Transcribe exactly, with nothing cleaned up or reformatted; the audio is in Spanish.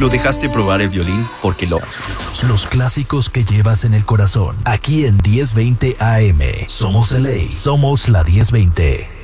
lo dejaste probar el violín porque lo... Los clásicos que llevas en el corazón. Aquí en diez veinte A M. Somos L A. Somos la diez veinte.